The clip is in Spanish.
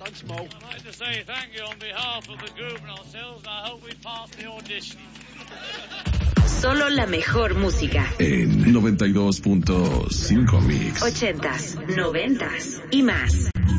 Thanks, Mo. I'd like to say thank you on behalf of the group and ourselves, and I hope we pass the audition. Solo la mejor música. En 92.5 Mix. 80s, 90s y más.